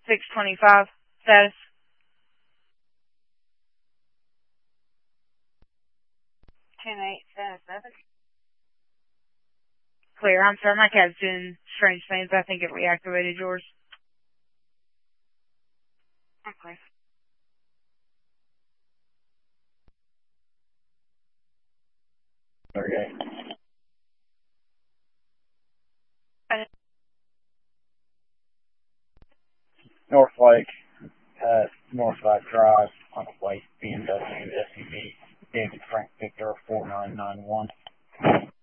625 status. 10-8 status 7. Clear. I'm sorry, my cat's doing strange things. I think it reactivated yours. Okay. Okay. North Lake, North Lake Drive, on the way, BMW SUV, David Frank Victor 4991.